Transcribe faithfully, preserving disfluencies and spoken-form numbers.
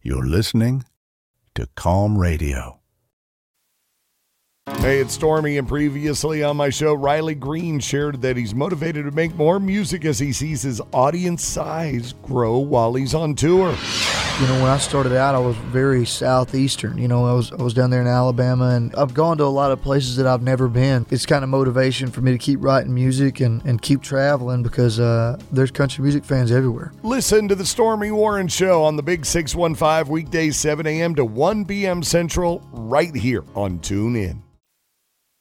You're listening to Calm Radio. Hey, it's Stormy, and previously on my show, Riley Green shared that he's motivated to make more music as he sees his audience size grow while he's on tour. You know, when I started out, I was very southeastern. You know, I was I was down there in Alabama, and I've gone to a lot of places that I've never been. It's kind of motivation for me to keep writing music and, and keep traveling because uh, there's country music fans everywhere. Listen to the Stormy Warren Show on the Big six one five, weekdays seven a.m. to one p.m. Central, right here on TuneIn.